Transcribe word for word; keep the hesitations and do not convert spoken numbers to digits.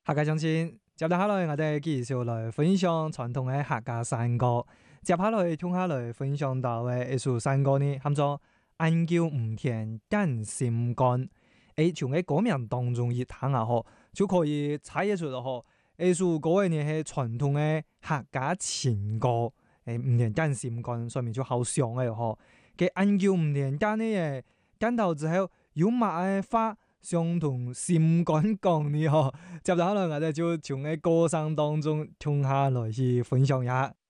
客家鄉親，接下來我哋繼續來分享傳統嘅客家山歌。接下來聽下來分享到嘅一首山歌呢，叫做《晏叫唔甜更心肝》。誒，從嘅歌名當中一聽下嗬，就可以猜得出嗬，呢首歌嘅呢係傳統嘅客家情歌。誒，唔甜更心肝上面就好想嘅嗬。嘅晏叫唔甜更呢嘢，更到之後有乜嘅花？相同心肝講呢嗬，接下來我哋就從嘅歌聲當中聽下來去分享一下。